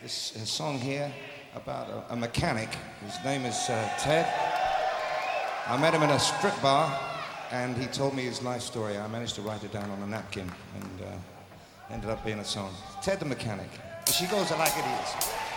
this song here about a mechanic. His name is Ted. I met him in a strip bar, and he told me his life story. I managed to write it down on a napkin, and ended up being a song. Ted the Mechanic. She goes like it is.